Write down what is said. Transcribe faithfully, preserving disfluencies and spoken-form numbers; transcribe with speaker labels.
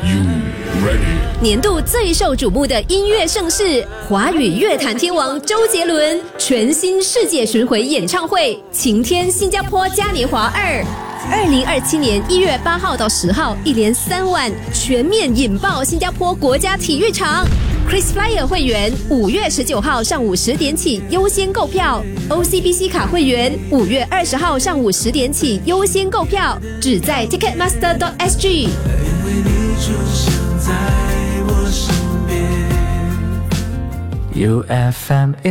Speaker 1: You ready？
Speaker 2: 年度最受瞩目的音乐盛事，华语乐坛天王周杰伦全新世界巡回演唱会，晴天新加坡嘉年华二。二零二七年一月八号到十号，一连三晚全面引爆新加坡国家体育场。KrisFlyer 会员五月十九号上午十点起优先购票 ，O C B C 卡会员五月二十号上午十点起优先购票，只在 Ticketmaster dot S G。
Speaker 3: 因为你出现在我身边
Speaker 4: U F M